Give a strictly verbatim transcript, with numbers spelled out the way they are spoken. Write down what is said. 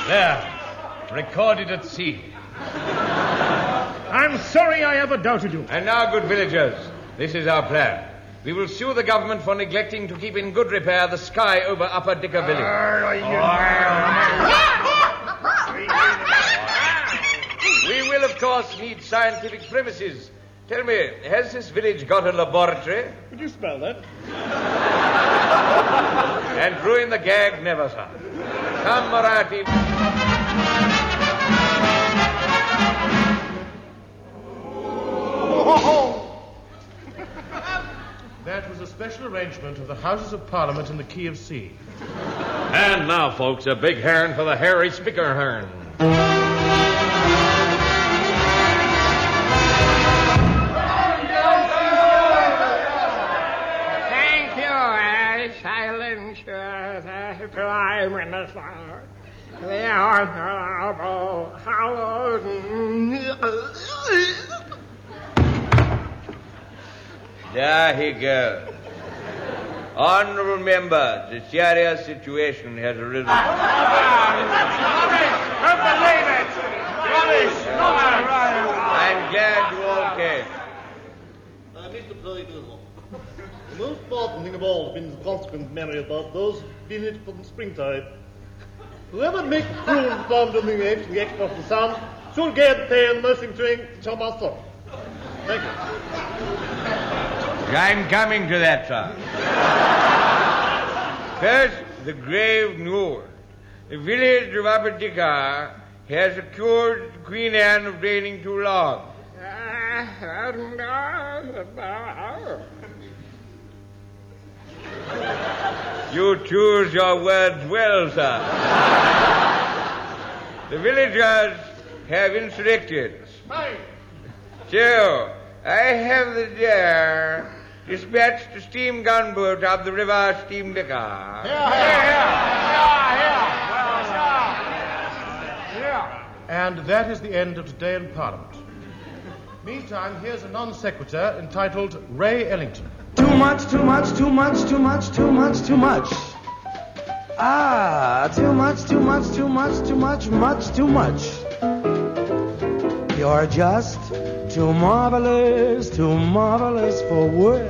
There. Recorded at sea. I'm sorry I ever doubted you. And now, good villagers, this is our plan. We will sue the government for neglecting to keep in good repair the sky over Upper Dicker village. We will, of course, need scientific premises. Tell me, has this village got a laboratory? Could you spell that? And ruin the gag never, sir. Come, Marathi. That was a special arrangement of the Houses of Parliament in the Key of C. And now, folks, a big horn for the hairy speaker horn. Thank you, I silence the Prime Minister. The Honorable Howard. There he goes. Honorable members, a serious situation has arisen. Don't believe it! Rubbish! I'm glad you all came. Uh, Mister President, the most important thing of all has been the consequent memory about those been it from springtime. Whoever makes prune from the edge, the extra of the sun, should get paid nursing drink to master. Thank you. I'm coming to that, sir. First, the grave news. The village of Upper Dicker has accused Queen Anne of reigning too long. You choose your words well, sir. The villagers have insurrected. So, I have the dare dispatched a steam gunboat up the river Steam Dicker. Here, here, here, here, here. And that is the end of today in Parliament. Meantime, here's a non-sequitur entitled Ray Ellington. Too much, too much, too much, too much, too much, too much. Ah, too much, too much, too much, too much, much, too much. You're just too marvelous, too marvelous for words.